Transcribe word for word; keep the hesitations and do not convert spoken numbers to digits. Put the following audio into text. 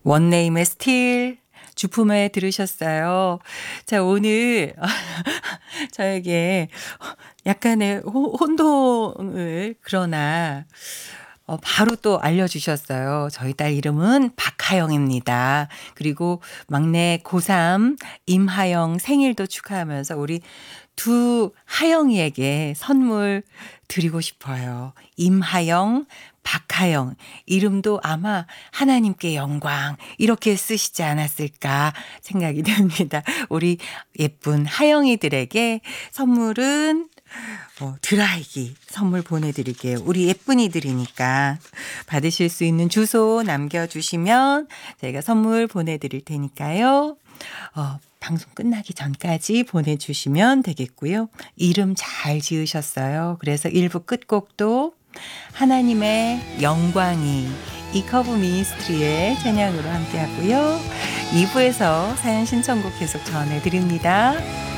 원네임의 스틸 주품에 들으셨어요. 자, 오늘 저에게 약간의 호 혼동을 그러나 어 바로 또 알려주셨어요. 저희 딸 이름은 박하영입니다. 그리고 막내 고삼 임하영 생일도 축하하면서 우리 두 하영이에게 선물 드리고 싶어요. 임하영, 박하영 이름도 아마 '하나님께 영광' 이렇게 쓰시지 않았을까 생각이 듭니다. 우리 예쁜 하영이들에게 선물은 어 드라이기 선물 보내드릴게요. 우리 예쁜이들이니까. 받으실 수 있는 주소 남겨주시면 저희가 선물 보내드릴 테니까요. 어 방송 끝나기 전까지 보내주시면 되겠고요. 이름 잘 지으셨어요. 그래서 일 부 끝곡도 하나님의 영광이 이커브 미니스트리의 찬양으로 함께하고요. 이 부에서 사연 신청곡 계속 전해드립니다.